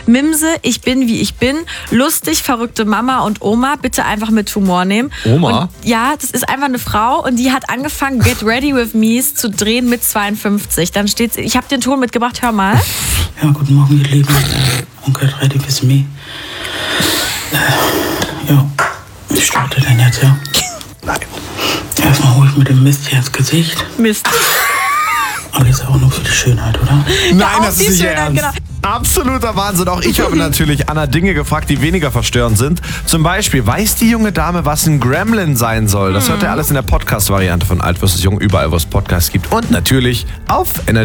Mimse, ich bin wie ich bin, lustig, verrückte Mama und Oma, bitte einfach mit Humor nehmen. Oma? Und ja, das ist einfach eine Frau und die hat angefangen, Get Ready With Me's zu drehen mit 52. Dann steht's, ich habe den Ton mitgebracht, hör mal. Ja, guten Morgen, ihr Lieben. Und Get Ready With Me. Ja, ich starte denn jetzt, ja? Nein. Erstmal hole ich mir den Mist hier ins Gesicht. Mist. Aber ist auch nur für die Schönheit, oder? Nein, auch das die ist nicht Schönheit, ernst. genau. Absoluter Wahnsinn. Auch ich habe natürlich Anna Dinge gefragt, die weniger verstörend sind. Zum Beispiel, weiß die junge Dame, was ein Gremlin sein soll? Das hört ihr alles in der Podcast-Variante von Alt vs. Jung, überall, wo es Podcasts gibt. Und natürlich auf NRJ.